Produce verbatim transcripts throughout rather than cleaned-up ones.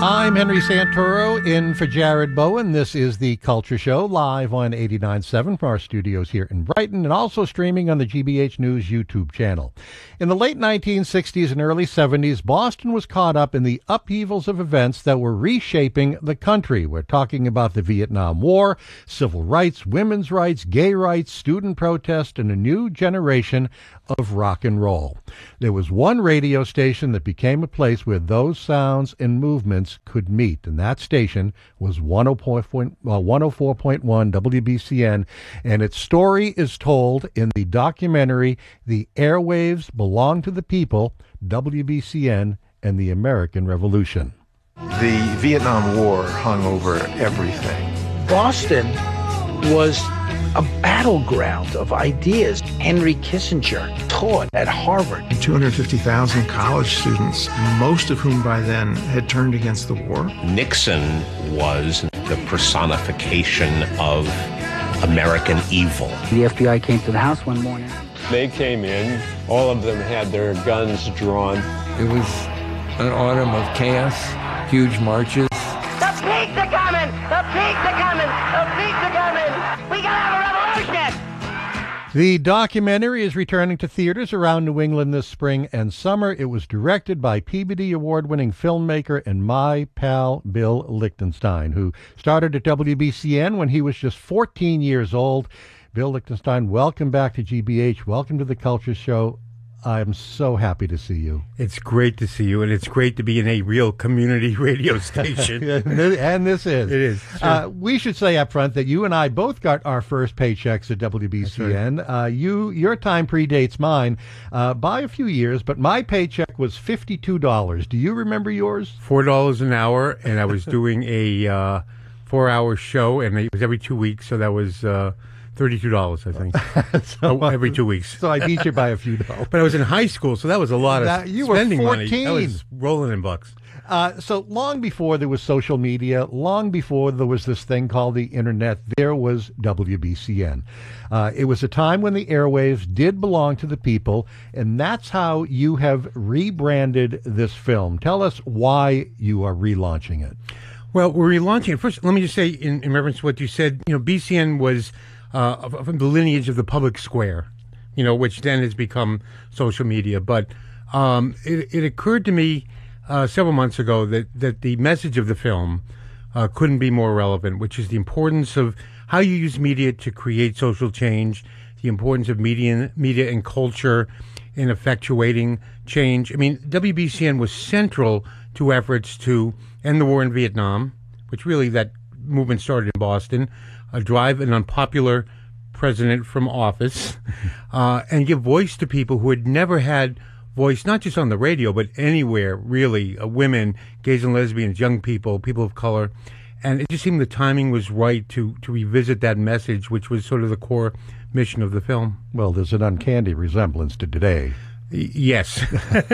I'm Henry Santoro in for Jared Bowen. This is The Culture Show, live on eighty-nine point seven from our studios here in Brighton, and also streaming on the G B H News YouTube channel. In the late nineteen sixties and early seventies, Boston was caught up in the upheavals of events that were reshaping the country. We're talking about the Vietnam War, civil rights, women's rights, gay rights, student protest, and a new generation of rock and roll. There was one radio station that became a place where those sounds and movements could meet, and that station was one oh four point one W B C N, and its story is told in the documentary The Airwaves Belong to the People, W B C N and the American Revolution. The Vietnam War hung over everything. Boston was a battleground of ideas. Henry Kissinger taught at Harvard. two hundred fifty thousand college students, most of whom by then had turned against the war. Nixon was the personification of American evil. The F B I came to the house one morning. They came in, all of them had their guns drawn. It was an autumn of chaos, huge marches. The pigs are coming! The pigs are coming! The pigs are coming! We gotta have a revolution! The documentary is returning to theaters around New England this spring and summer. It was directed by P B D award-winning filmmaker and my pal Bill Lichtenstein, who started at W B C N when he was just fourteen years old. Bill Lichtenstein, welcome back to G B H. Welcome to the Culture Show. I'm so happy to see you. It's great to see you, and it's great to be in a real community radio station. And this is. It is. Sure. Uh, we should say up front that you and I both got our first paychecks at W B C N. Right. Uh, you, your time predates mine uh, by a few years, but my paycheck was fifty-two dollars. Do you remember yours? four dollars an hour, and I was doing a uh, four-hour show, and it was every two weeks, so that was... Uh, thirty-two dollars, I think, so, every two weeks. So I beat you by a few dollars. But I was in high school, so that was a lot of that, you spending were fourteen. money. I was rolling in bucks. Uh, so long before there was social media, long before there was this thing called the internet, there was W B C N. Uh, it was a time when the airwaves did belong to the people, and that's how you have rebranded this film. Tell us why you are relaunching it. Well, we're relaunching it. First, let me just say, in, in reference to what you said, you know, B C N was... Uh, from the lineage of the public square, you know, which then has become social media. But um, it, it occurred to me uh, several months ago that, that the message of the film uh, couldn't be more relevant, which is the importance of how you use media to create social change, the importance of media, media and culture in effectuating change. I mean, W B C N was central to efforts to end the war in Vietnam, which really that movement started in Boston, uh, drive an unpopular president from office, uh, and give voice to people who had never had voice, not just on the radio, but anywhere, really, uh, women, gays and lesbians, young people, people of color. And it just seemed the timing was right to, to revisit that message, which was sort of the core mission of the film. Well, there's an uncanny resemblance to today. Y- yes.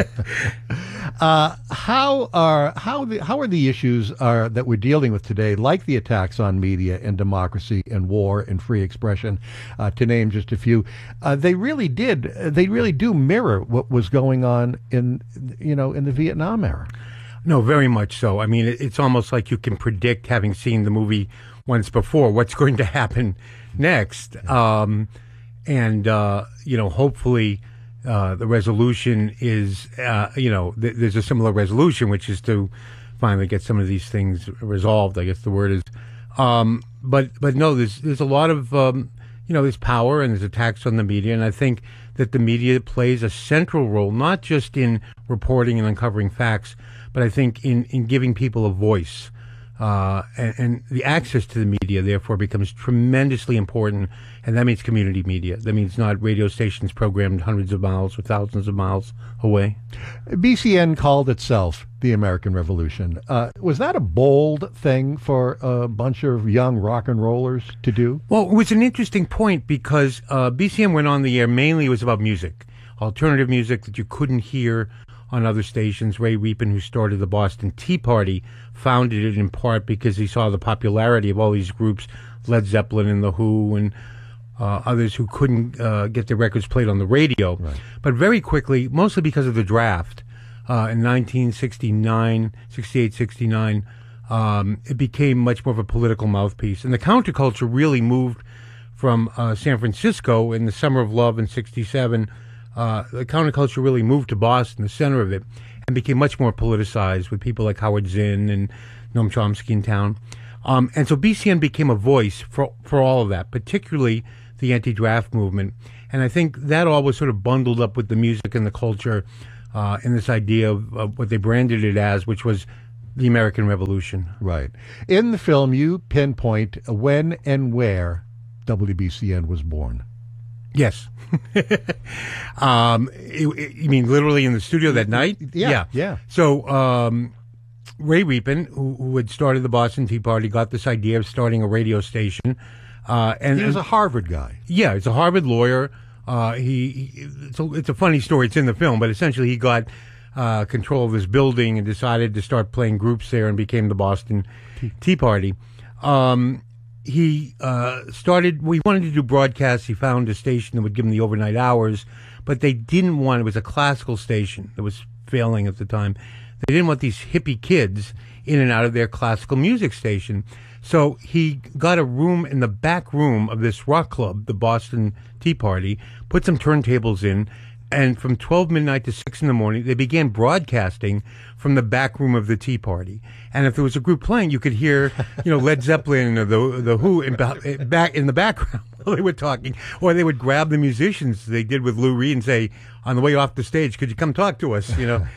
uh, how are how the how are the issues are that we're dealing with today, like the attacks on media and democracy and war and free expression, uh, to name just a few? Uh, they really did. They really do mirror what was going on in you know in the Vietnam era. No, very much so. I mean, it's almost like you can predict, having seen the movie once before, what's going to happen next. Um, and, uh, you know, hopefully uh, the resolution is, uh, you know, th- there's a similar resolution, which is to finally get some of these things resolved, I guess the word is. Um, but, but no, there's, there's a lot of, um, you know, there's power and there's attacks on the media. And I think that the media plays a central role, not just in reporting and uncovering facts, but I think in, in giving people a voice. Uh, and, and the access to the media, therefore, becomes tremendously important. And that means community media. That means not radio stations programmed hundreds of miles or thousands of miles away. B C N called itself the American Revolution. Uh, was that a bold thing for a bunch of young rock and rollers to do? Well, it was an interesting point because uh, B C N went on the air mainly it was about music, alternative music that you couldn't hear on other stations. Ray Reapin, who started the Boston Tea Party, founded it in part because he saw the popularity of all these groups, Led Zeppelin and The Who and uh, others who couldn't uh, get their records played on the radio. Right. But very quickly, mostly because of the draft, uh, in nineteen sixty-nine, sixty-eight, sixty-nine, um, it became much more of a political mouthpiece. And the counterculture really moved from uh, San Francisco in the Summer of Love in sixty-seven. Uh, the counterculture really moved to Boston, the center of it, and became much more politicized with people like Howard Zinn and Noam Chomsky in town. Um, and so B C N became a voice for for all of that, particularly the anti-draft movement. And I think that all was sort of bundled up with the music and the culture uh, and this idea of, of what they branded it as, which was the American Revolution. Right. In the film, you pinpoint when and where W B C N was born. Yes. um, it, it, you mean literally in the studio that night? Yeah. Yeah. yeah. So um, Ray Riepen, who, who had started the Boston Tea Party, got this idea of starting a radio station. Uh, and he was and, a Harvard guy. Yeah, he's a Harvard lawyer. Uh, he, he it's, a, it's a funny story. It's in the film, but essentially he got uh, control of this building and decided to start playing groups there and became the Boston Tea, Tea Party. Um, he uh, started. We wanted to do broadcasts. He found a station that would give him the overnight hours, but they didn't want. It was a classical station that was failing at the time. They didn't want these hippie kids in and out of their classical music station. So he got a room in the back room of this rock club, the Boston Tea Party, put some turntables in, and from twelve midnight to six in the morning, they began broadcasting from the back room of the Tea Party. And if there was a group playing, you could hear, you know, Led Zeppelin or the the Who in, back in the background while they were talking. Or they would grab the musicians, they did with Lou Reed, and say, on the way off the stage, could you come talk to us, you know?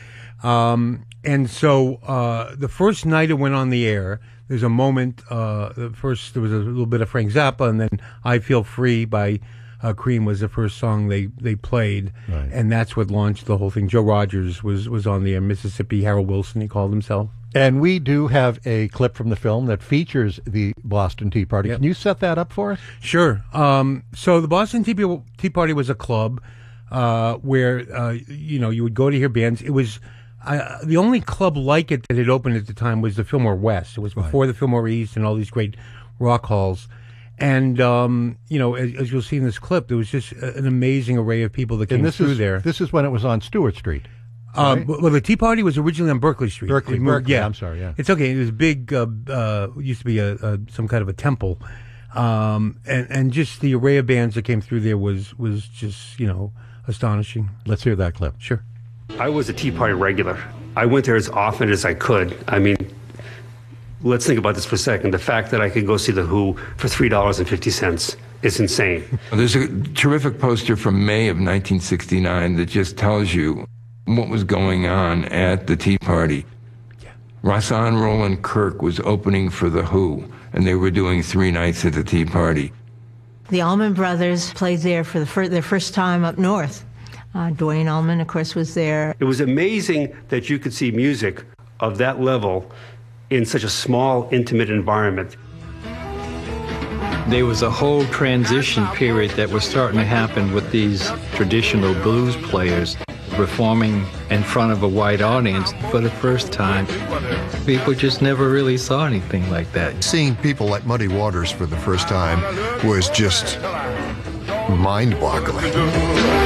um, and so uh, the first night it went on the air, there's a moment, uh, first there was a little bit of Frank Zappa, and then I Feel Free by uh, Cream was the first song they, they played, right. And that's what launched the whole thing. Joe Rogers was, was on the air, Mississippi Harold Wilson, he called himself. And we do have a clip from the film that features the Boston Tea Party. Yep. Can you set that up for us? Sure. Um, so the Boston Tea, Tea Party was a club uh, where, uh, you know, you would go to hear bands. It was... Uh, the only club like it that had opened at the time was the Fillmore West. It was before right. the Fillmore East and all these great rock halls. And, um, you know, as, as you'll see in this clip, there was just a, an amazing array of people that came and this through is, there. This is when it was on Stewart Street. Um, right? Well, the Tea Party was originally on Berkeley Street. Berkeley, moved, Berkeley, yeah. I'm sorry, yeah. It's okay. It was big, uh, uh, used to be a, a some kind of a temple. Um, and, and just the array of bands that came through there was, was just, you know, astonishing. Let's hear that clip. Sure. I was a Tea Party regular. I went there as often as I could. I mean, let's think about this for a second. The fact that I could go see The Who for three dollars and fifty cents is insane. There's a terrific poster from May of nineteen sixty-nine that just tells you what was going on at the Tea Party. Yeah. Rahsaan Roland Kirk was opening for The Who, and they were doing three nights at the Tea Party. The Allman Brothers played there for the fir- their first time up north. Uh, Duane Allman, of course, was there. It was amazing that you could see music of that level in such a small, intimate environment. There was a whole transition period that was starting to happen with these traditional blues players performing in front of a white audience for the first time. People just never really saw anything like that. Seeing people like Muddy Waters for the first time was just mind-boggling.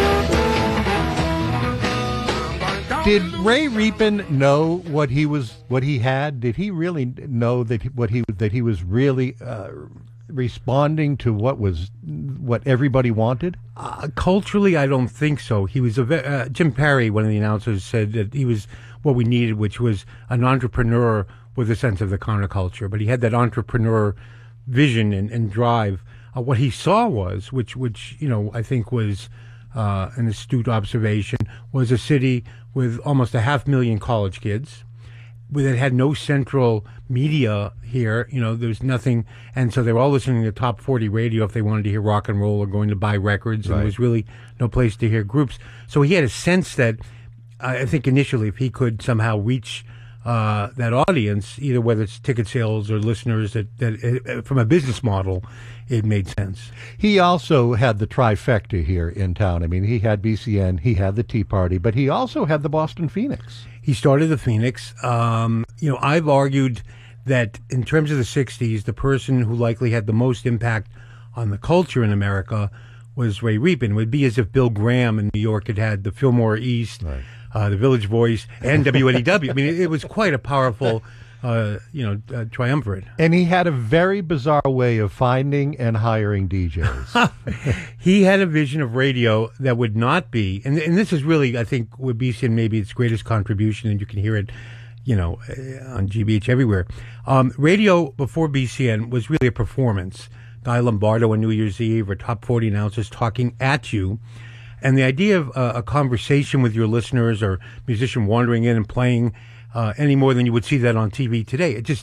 Did Ray Riepen know what he was, what he had? Did he really know that he, what he that he was really uh, responding to what was what everybody wanted? Uh, culturally, I don't think so. He was a ve- uh, Jim Parry, one of the announcers, said that he was what we needed, which was an entrepreneur with a sense of the counterculture. But he had that entrepreneur vision and, and drive. Uh, what he saw was, which which you know I think was uh, an astute observation, was a city with almost a half million college kids, with it had no central media here. You know, there's nothing, and so they were all listening to top forty radio if they wanted to hear rock and roll or going to buy records, and right. there was really no place to hear groups. So he had a sense that, I think initially, if he could somehow reach uh, that audience, either whether it's ticket sales or listeners, that, that uh, from a business model, it made sense. He also had the trifecta here in town. I mean, he had B C N, he had the Tea Party, but he also had the Boston Phoenix. He started the Phoenix. Um, you know, I've argued that in terms of the sixties, the person who likely had the most impact on the culture in America was Ray Riepen. It would be as if Bill Graham in New York had had the Fillmore East, right. uh, the Village Voice, and W N E W. I mean, it, it was quite a powerful, uh, you know, uh, triumvirate. And he had a very bizarre way of finding and hiring D Js. He had a vision of radio that would not be, and, and this is really, I think, with B C N maybe its greatest contribution, and you can hear it, you know, on G B H everywhere. Um, radio before B C N was really a performance. Guy Lombardo on New Year's Eve, or top forty announcers talking at you. And the idea of uh, a conversation with your listeners, or musician wandering in and playing uh, any more than you would see that on T V today, it just